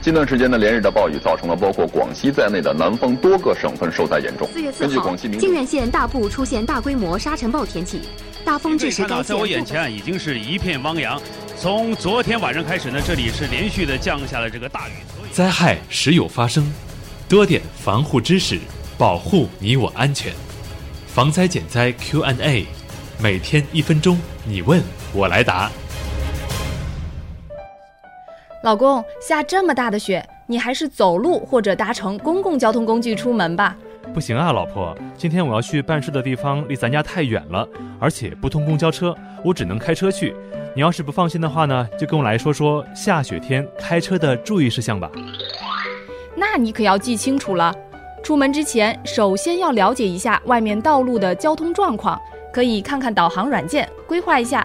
近段时间的连日的暴雨，造成了包括广西在内的南方多个省份受灾严重。 4月4号，靖远县大部出现大规模沙尘暴天气，大风致使该县。 在我眼前已经是一片汪洋。从昨天晚上开始呢，这里是连续的降下了这个大雨。 灾害时有发生，多点防护知识，保护你我安全。防灾减灾 Q&A， 每天1分钟，你问我来答。 老公，下这么大的雪，你还是走路或者搭乘公共交通工具出门吧。 不行啊，老婆，今天我要去办事的地方离咱家太远了，而且不通公交车，我只能开车去。你要是不放心的话呢，就跟我来说说下雪天开车的注意事项吧。 那你可要记清楚了，出门之前首先要了解一下外面道路的交通状况，可以看看导航软件，规划一下